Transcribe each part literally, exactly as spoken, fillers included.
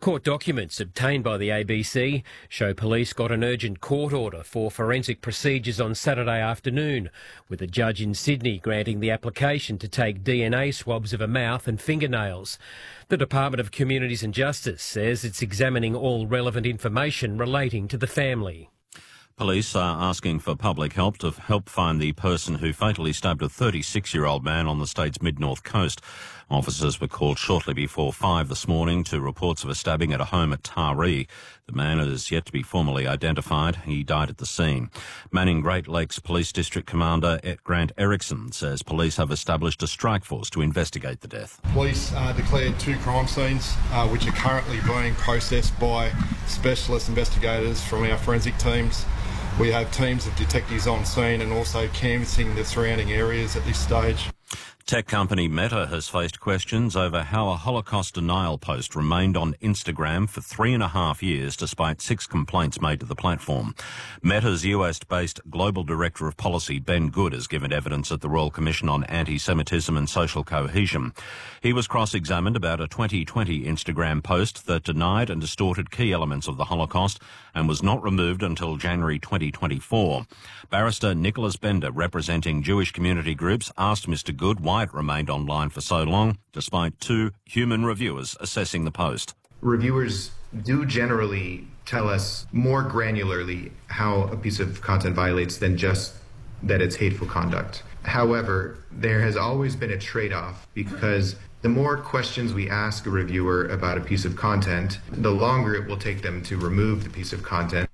Court documents obtained by the A B C show police got an urgent court order for forensic procedures on Saturday afternoon, with a judge in Sydney granting the application to take D N A swabs of a mouth and fingernails. The Department of Communities and Justice says it's examining all relevant information relating to the family. Police are asking for public help to help find the person who fatally stabbed a thirty-six-year-old man on the state's mid-north coast. Officers were called shortly before five this morning to reports of a stabbing at a home at Taree. The man is yet to be formally identified. He died at the scene. Manning Great Lakes Police District Commander Grant Erickson says police have established a strike force to investigate the death. Police uh, declared two crime scenes uh, which are currently being processed by specialist investigators from our forensic teams. We have teams of detectives on scene and also canvassing the surrounding areas at this stage. Tech company Meta has faced questions over how a Holocaust denial post remained on Instagram for three and a half years despite six complaints made to the platform. Meta's U S-based Global Director of Policy, Ben Good, has given evidence at the Royal Commission on Anti-Semitism and Social Cohesion. He was cross-examined about a twenty twenty Instagram post that denied and distorted key elements of the Holocaust and was not removed until January twenty twenty-four. Barrister Nicholas Bender, representing Jewish community groups, asked Mister Good why it remained online for so long, despite two human reviewers assessing the post. Reviewers do generally tell us more granularly how a piece of content violates than just that it's hateful conduct. However, there has always been a trade-off because the more questions we ask a reviewer about a piece of content, the longer it will take them to remove the piece of content.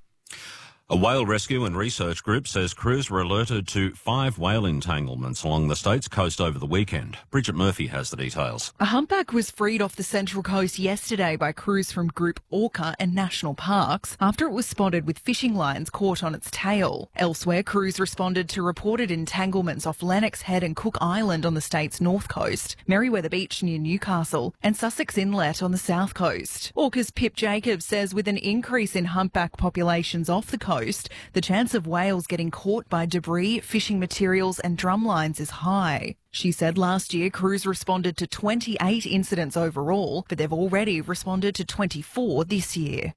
A whale rescue and research group says crews were alerted to five whale entanglements along the state's coast over the weekend. Bridget Murphy has the details. A humpback was freed off the Central Coast yesterday by crews from Group Orca and National Parks after it was spotted with fishing lines caught on its tail. Elsewhere, crews responded to reported entanglements off Lennox Head and Cook Island on the state's north coast, Merriweather Beach near Newcastle, and Sussex Inlet on the south coast. Orca's Pip Jacobs says with an increase in humpback populations off the coast, the chance of whales getting caught by debris, fishing materials and drumlines is high. She said last year crews responded to twenty-eight incidents overall, but they've already responded to twenty-four this year.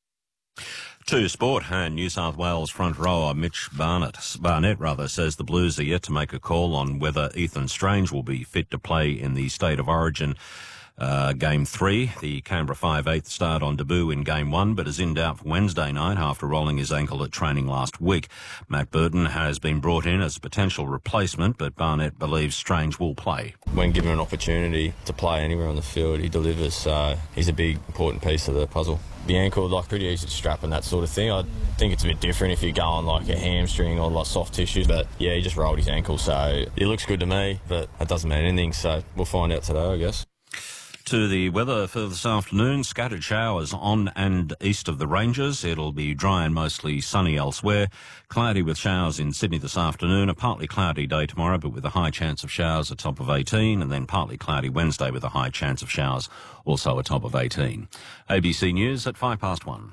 To sport, and New South Wales front rower Mitch Barnett, Barnett rather, says the Blues are yet to make a call on whether Ethan Strange will be fit to play in the State of Origin Uh, game three. The Canberra five eighth starred on debut in game one, but is in doubt for Wednesday night after rolling his ankle at training last week. Matt Burton has been brought in as a potential replacement, but Barnett believes Strange will play. When given an opportunity to play anywhere on the field, he delivers. So he's a big, important piece of the puzzle. The ankle, like, pretty easy to strap and that sort of thing. I think it's a bit different if you go on like a hamstring or like soft tissue, but yeah, he just rolled his ankle, so it looks good to me, but that doesn't mean anything, so we'll find out today, I guess. To the weather for this afternoon, scattered showers on and east of the ranges. It'll be dry and mostly sunny elsewhere. Cloudy with showers in Sydney this afternoon. A partly cloudy day tomorrow, but with a high chance of showers, a top of eighteen. And then partly cloudy Wednesday with a high chance of showers, also a top of eighteen. A B C News at five past one.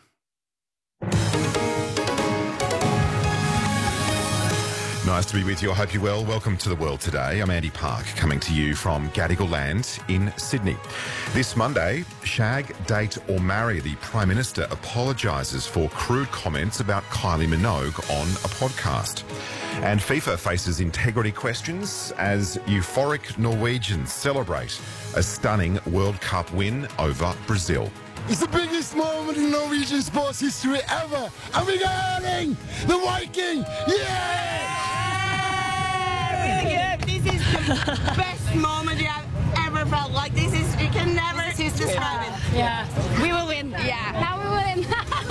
Nice to be with you. I hope you're well. Welcome to The World Today. I'm Andy Park, coming to you from Gadigal Land in Sydney. This Monday, shag, date or marry. The Prime Minister apologises for crude comments about Kylie Minogue on a podcast. And FIFA faces integrity questions as euphoric Norwegians celebrate a stunning World Cup win over Brazil. It's the biggest moment in Norwegian sports history ever. And we're going the Viking! Yeah! Really good. This is the best moment you have ever felt. Like, this is, you can never describe it. Yeah. We will win. Yeah. Now we will win.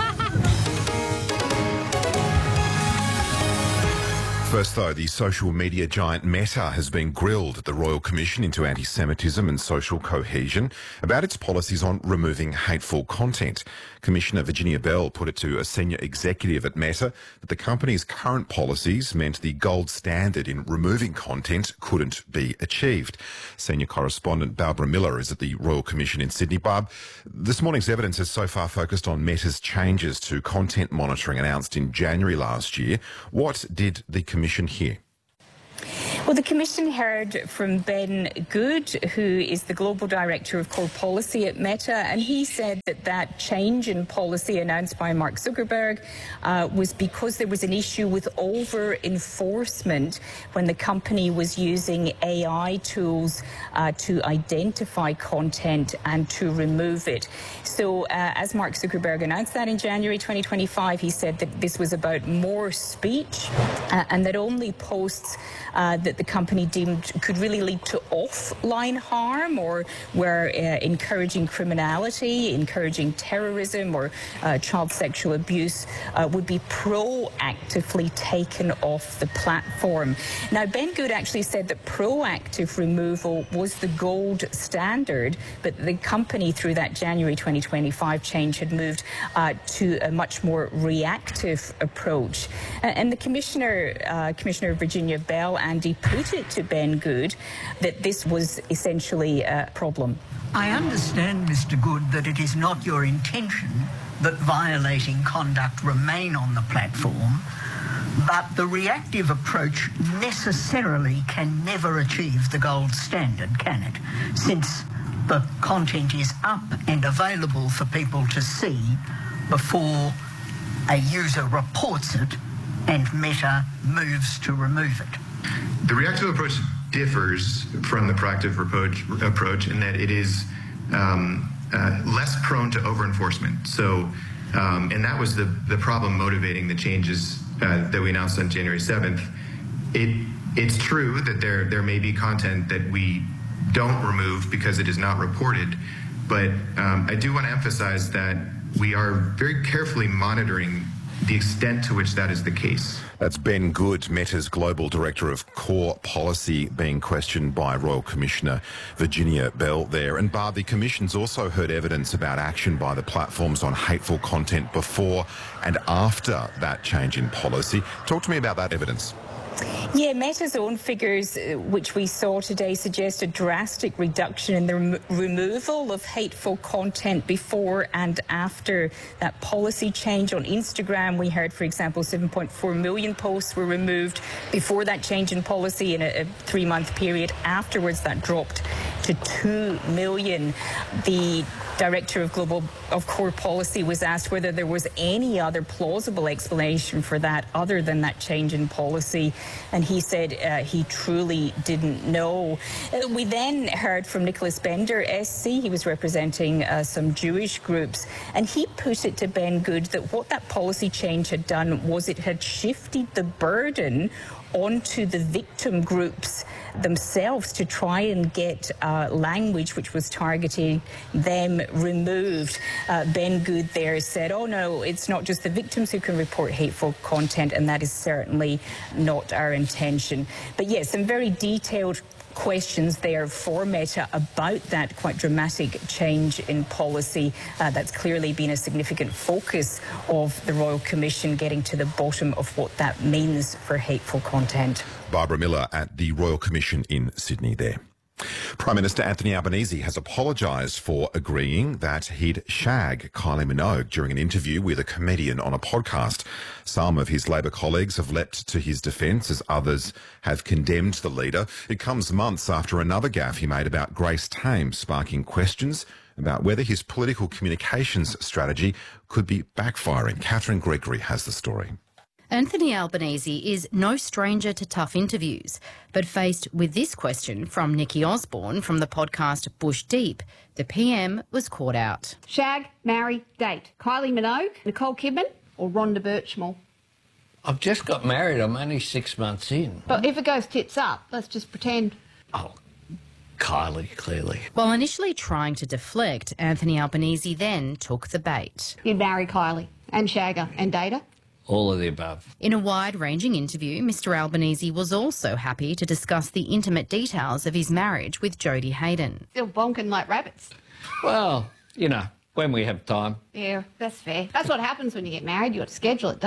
First, though, the social media giant Meta has been grilled at the Royal Commission into Anti-Semitism and Social Cohesion about its policies on removing hateful content. Commissioner Virginia Bell put it to a senior executive at Meta that the company's current policies meant the gold standard in removing content couldn't be achieved. Senior correspondent Barbara Miller is at the Royal Commission in Sydney. Barb, this morning's evidence has so far focused on Meta's changes to content monitoring announced in January last year. What did the Commission hear? Well, the Commission heard from Ben Good, who is the Global Director of Core Policy at Meta, and he said that that change in policy announced by Mark Zuckerberg uh, was because there was an issue with over-enforcement when the company was using A I tools uh, to identify content and to remove it. So, uh, as Mark Zuckerberg announced that in January twenty twenty-five, he said that this was about more speech uh, and that only posts uh, that the company deemed could really lead to offline harm or were uh, encouraging criminality, encouraging terrorism or uh, child sexual abuse uh, would be proactively taken off the platform. Now, Ben Good actually said that proactive removal was the gold standard, but the company through that January twenty twenty-five change had moved uh, to a much more reactive approach. Uh, and the Commissioner, uh, Commissioner Virginia Bell, Andy, put it to Ben Good that this was essentially a problem. I understand, Mister Good, that it is not your intention that violating conduct remain on the platform, but the reactive approach necessarily can never achieve the gold standard, can it? Since the content is up and available for people to see before a user reports it and Meta moves to remove it. The reactive approach differs from the proactive approach, approach in that it is um, uh, less prone to over-enforcement. So, um, and that was the, the problem motivating the changes uh, that we announced on January seventh. It, it's true that there, there may be content that we don't remove because it is not reported, but um, I do want to emphasize that we are very carefully monitoring the extent to which that is the case. That's Ben Good, Meta's Global Director of Core Policy, being questioned by Royal Commissioner Virginia Bell there. And Barb, the Commission's also heard evidence about action by the platforms on hateful content before and after that change in policy. Talk to me about that evidence. Yeah, Meta's own figures, uh, which we saw today, suggest a drastic reduction in the rem removal of hateful content before and after that policy change. On Instagram, we heard, for example, seven point four million posts were removed before that change in policy in a, a three-month period. Afterwards, that dropped to two million. The Director of Global of Core Policy was asked whether there was any other plausible explanation for that other than that change in policy, and he said uh, he truly didn't know. Uh, we then heard from Nicholas Bender, S C. He was representing uh, some Jewish groups, and he put it to Ben Good that what that policy change had done was it had shifted the burden onto the victim groups themselves to try and get uh, language which was targeting them removed. Uh, Ben Good there said, oh no, it's not just the victims who can report hateful content, and that is certainly not our intention. But yes, some very detailed questions there for Meta about that quite dramatic change in policy. Uh, that's clearly been a significant focus of the Royal Commission, getting to the bottom of what that means for hateful content. Barbara Miller at the Royal Commission in Sydney there. Prime Minister Anthony Albanese has apologised for agreeing that he'd shag Kylie Minogue during an interview with a comedian on a podcast. Some of his Labor colleagues have leapt to his defence as others have condemned the leader. It comes months after another gaffe he made about Grace Tame, sparking questions about whether his political communications strategy could be backfiring. Catherine Gregory has the story. Anthony Albanese is no stranger to tough interviews, but faced with this question from Nikki Osborne from the podcast Bush Deep, the P M was caught out. Shag, marry, date. Kylie Minogue, Nicole Kidman or Rhonda Birchmore? I've just got married. I'm only six months in. But if it goes tits up, let's just pretend. Oh, Kylie, clearly. While initially trying to deflect, Anthony Albanese then took the bait. You'd marry Kylie and shag her and date her? All of the above. In a wide-ranging interview, Mr Albanese was also happy to discuss the intimate details of his marriage with Jodie Hayden. Still bonking like rabbits. Well, you know, when we have time. Yeah, that's fair. That's what happens when you get married. You got to schedule it, don't you?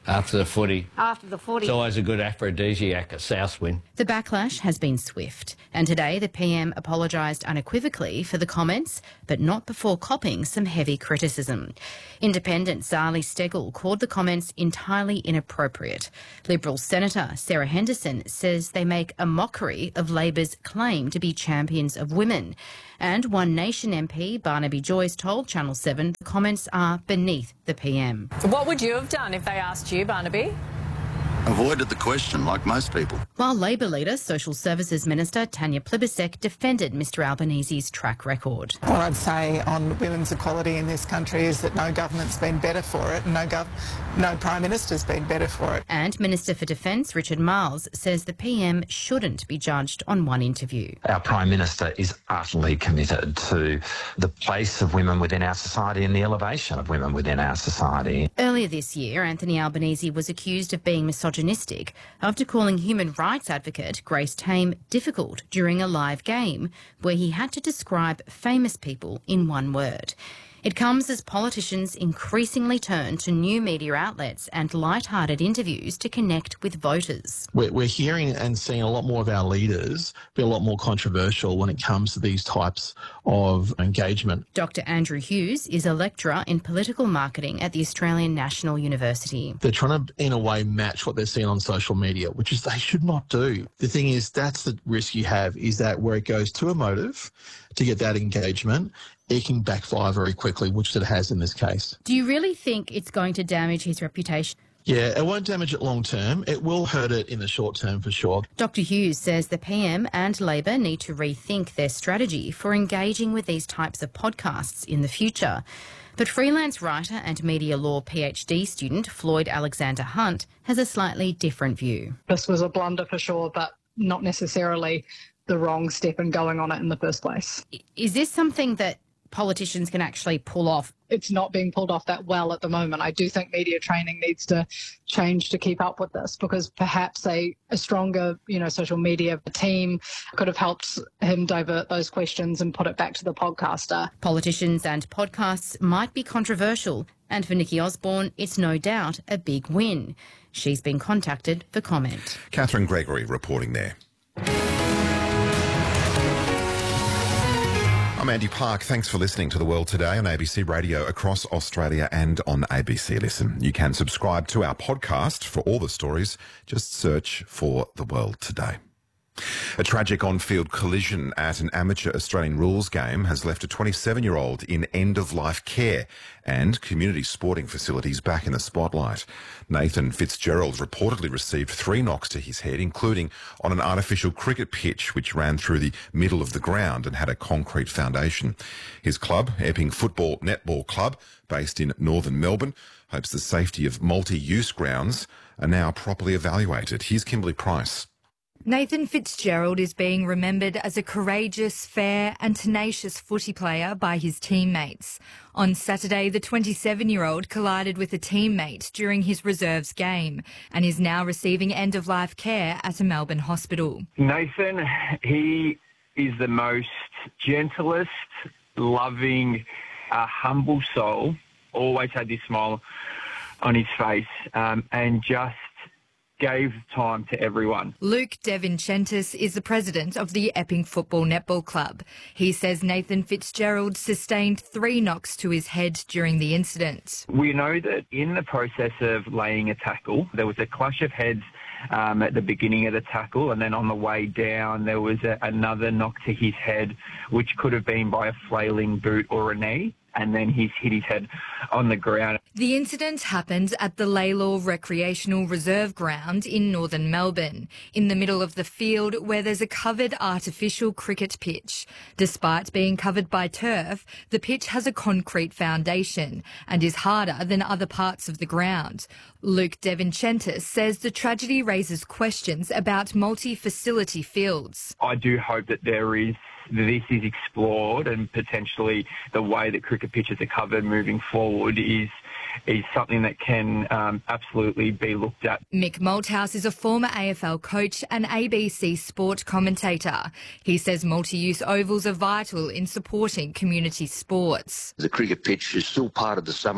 After the footy. After the footy. It's always a good aphrodisiac, a south wind. The backlash has been swift, and today the P M apologised unequivocally for the comments, but not before copping some heavy criticism. Independent Zali Steggall called the comments entirely inappropriate. Liberal Senator Sarah Henderson says they make a mockery of Labor's claim to be champions of women. And One Nation M P Barnaby Joyce told Channel seven the comments are beneath the P M. What would you have done if they asked you, Barnaby? Avoided the question, like most people. While Labor leader, Social Services Minister Tanya Plibersek defended Mr Albanese's track record. What I'd say on women's equality in this country is that no government's been better for it and no, gov- no Prime Minister's been better for it. And Minister for Defence Richard Marles says the P M shouldn't be judged on one interview. Our Prime Minister is utterly committed to the place of women within our society and the elevation of women within our society. Earlier this year, Anthony Albanese was accused of being misogynistic after calling human rights advocate Grace Tame difficult during a live game where he had to describe famous people in one word. It comes as politicians increasingly turn to new media outlets and light-hearted interviews to connect with voters. We're, we're hearing and seeing a lot more of our leaders be a lot more controversial when it comes to these types of engagement. Doctor Andrew Hughes is a lecturer in political marketing at the Australian National University. They're trying to, in a way, match what they're seeing on social media, which is they should not do. The thing is, that's the risk you have, is that where it goes too emotive to get that engagement, it can backfire very quickly, which it has in this case. Do you really think it's going to damage his reputation? Yeah, it won't damage it long term. It will hurt it in the short term for sure. Doctor Hughes says the P M and Labor need to rethink their strategy for engaging with these types of podcasts in the future. But freelance writer and media law PhD student Floyd Alexander Hunt has a slightly different view. This was a blunder for sure, but not necessarily the wrong step in going on it in the first place. Is this something that politicians can actually pull off? It's not being pulled off that well at the moment. I do think media training needs to change to keep up with this, because perhaps a, a stronger, you know, social media team could have helped him divert those questions and put it back to the podcaster. Politicians and podcasts might be controversial, and for Nikki Osborne, it's no doubt a big win. She's been contacted for comment. Catherine Gregory reporting there. I'm Andy Park. Thanks for listening to The World Today on A B C Radio across Australia and on A B C Listen. You can subscribe to our podcast for all the stories. Just search for The World Today. A tragic on-field collision at an amateur Australian rules game has left a twenty-seven-year-old in end-of-life care and community sporting facilities back in the spotlight. Nathan Fitzgerald reportedly received three knocks to his head, including on an artificial cricket pitch which ran through the middle of the ground and had a concrete foundation. His club, Epping Football Netball Club, based in northern Melbourne, hopes the safety of multi-use grounds are now properly evaluated. Here's Kimberly Price. Nathan Fitzgerald is being remembered as a courageous, fair and tenacious footy player by his teammates. On Saturday, the twenty-seven-year-old collided with a teammate during his reserves game and is now receiving end-of-life care at a Melbourne hospital. Nathan, he is the most gentlest, loving, uh, humble soul. Always had this smile on his face um, and just gave time to everyone. Luke Devinchentis is the president of the Epping Football Netball Club. He says Nathan Fitzgerald sustained three knocks to his head during the incident. We know that in the process of laying a tackle, there was a clash of heads um, at the beginning of the tackle, and then on the way down there was a, another knock to his head, which could have been by a flailing boot or a knee, and then he's hit his head on the ground. The incident happened at the Laylaw Recreational Reserve Ground in northern Melbourne, in the middle of the field where there's a covered artificial cricket pitch. Despite being covered by turf, the pitch has a concrete foundation and is harder than other parts of the ground. Luke Devinchentis says the tragedy raises questions about multi-facility fields. I do hope that there is this is explored, and potentially the way that cricket pitches are covered moving forward is is something that can um, absolutely be looked at. Mick Malthouse is a former A F L coach and A B C sport commentator. He says multi-use ovals are vital in supporting community sports. The cricket pitch is still part of the summer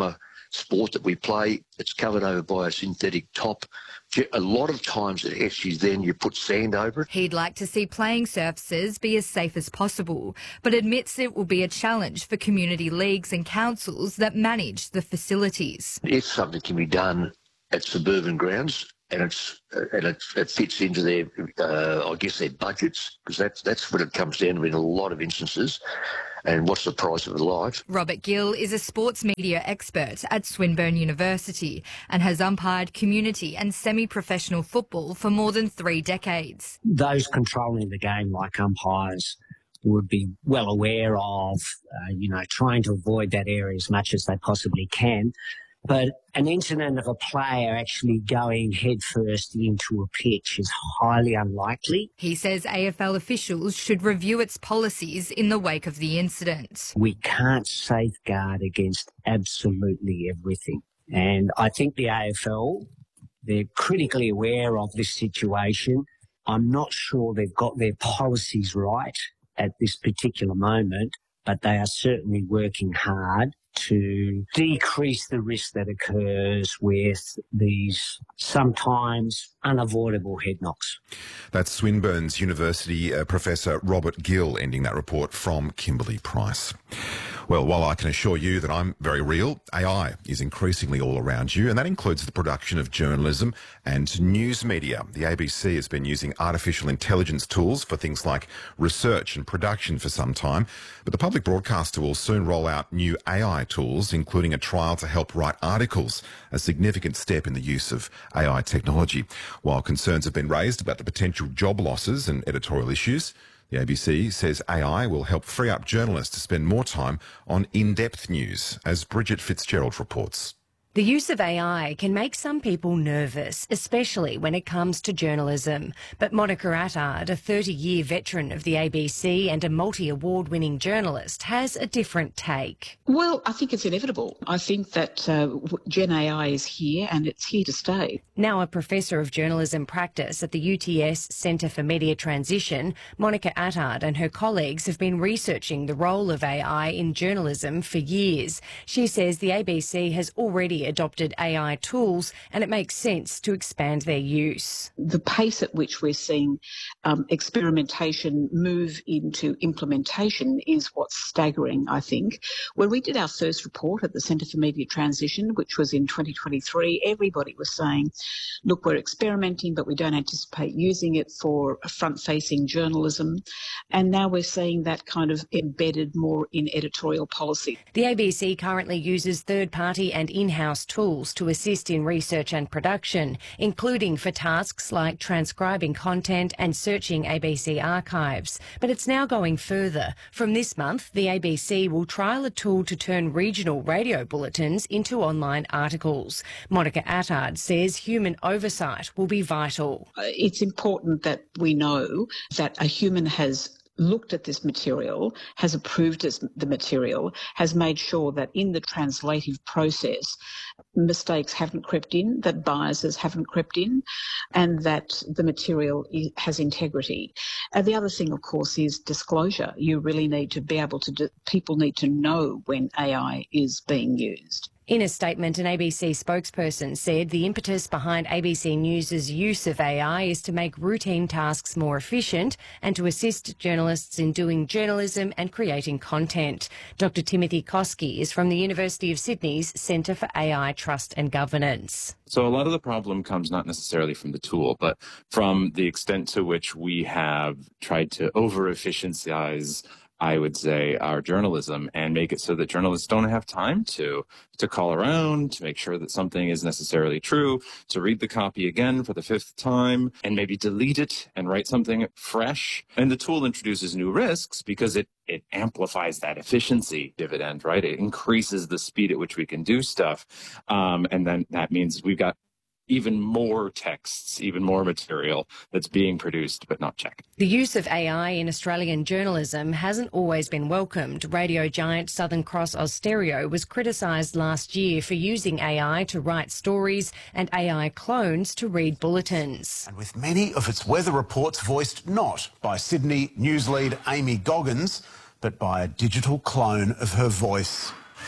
sport that we play. It's covered over by a synthetic top. A lot of times it actually then you put sand over it. He'd like to see playing surfaces be as safe as possible, but admits it will be a challenge for community leagues and councils that manage the facilities. If something can be done at suburban grounds, and it's and it, it fits into their, uh, I guess, their budgets, because that's that's what it comes down to in a lot of instances. And what's the price of a life? Robert Gill is a sports media expert at Swinburne University and has umpired community and semi-professional football for more than three decades. Those controlling the game, like umpires, would be well aware of, uh, you know, trying to avoid that area as much as they possibly can. But an incident of a player actually going headfirst into a pitch is highly unlikely. He says A F L officials should review its policies in the wake of the incident. We can't safeguard against absolutely everything. And I think the A F L, they're critically aware of this situation. I'm not sure they've got their policies right at this particular moment, but they are certainly working hard to decrease the risk that occurs with these sometimes unavoidable head knocks. That's Swinburne's University uh, Professor Robert Gill ending that report from Kimberly Price. Well, while I can assure you that I'm very real, A I is increasingly all around you, and that includes the production of journalism and news media. The A B C has been using artificial intelligence tools for things like research and production for some time, but the public broadcaster will soon roll out new A I tools, including a trial to help write articles, a significant step in the use of A I technology. While concerns have been raised about the potential job losses and editorial issues, the A B C says A I will help free up journalists to spend more time on in-depth news, as Bridget Fitzgerald reports. The use of A I can make some people nervous, especially when it comes to journalism. But Monica Attard, a thirty-year veteran of the A B C and a multi-award-winning journalist, has a different take. Well, I think it's inevitable. I think that uh, Gen A I is here and it's here to stay. Now a professor of journalism practice at the U T S Centre for Media Transition, Monica Attard and her colleagues have been researching the role of A I in journalism for years. She says the A B C has already adopted A I tools and it makes sense to expand their use. The pace at which we're seeing um, experimentation move into implementation is what's staggering, I think. When we did our first report at the Centre for Media Transition, which was in twenty twenty-three, everybody was saying, look, we're experimenting, but we don't anticipate using it for front-facing journalism. And now we're seeing that kind of embedded more in editorial policy. The A B C currently uses third-party and in-house tools to assist in research and production, including for tasks like transcribing content and searching A B C archives. But it's now going further. From this month, the A B C will trial a tool to turn regional radio bulletins into online articles. Monica Attard says human oversight will be vital. It's important that we know that a human has looked at this material, has approved the material, has made sure that in the translative process mistakes haven't crept in, that biases haven't crept in, and that the material has integrity. And the other thing, of course, is disclosure. You really need to be able to, do, people need to know when A I is being used. In a statement, an A B C spokesperson said the impetus behind A B C News' use of A I is to make routine tasks more efficient and to assist journalists in doing journalism and creating content. Doctor Timothy Koski is from the University of Sydney's Centre for A I Trust and Governance. So a lot of the problem comes not necessarily from the tool, but from the extent to which we have tried to over-efficientize, I would say, our journalism and make it so that journalists don't have time to to call around, to make sure that something is necessarily true, to read the copy again for the fifth time, and maybe delete it and write something fresh. And the tool introduces new risks because it, it amplifies that efficiency dividend, right? It increases the speed at which we can do stuff. Um, and then that means we've got even more texts, even more material that's being produced but not checked. The use of A I in Australian journalism hasn't always been welcomed. Radio giant Southern Cross Austereo was criticised last year for using A I to write stories and A I clones to read bulletins. And with many of its weather reports voiced not by Sydney news lead Amy Goggins, but by a digital clone of her voice.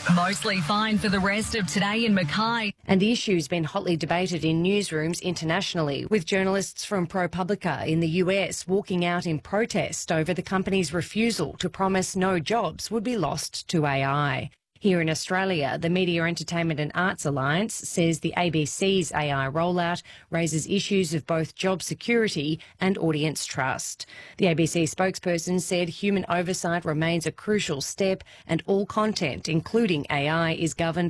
Mostly fine for the rest of today in Mackay. And the issue's been hotly debated in newsrooms internationally, with journalists from ProPublica in the U S walking out in protest over the company's refusal to promise no jobs would be lost to A I. Here in Australia, the Media, Entertainment and Arts Alliance says the A B C's A I rollout raises issues of both job security and audience trust. The A B C spokesperson said human oversight remains a crucial step and all content, including A I, is governed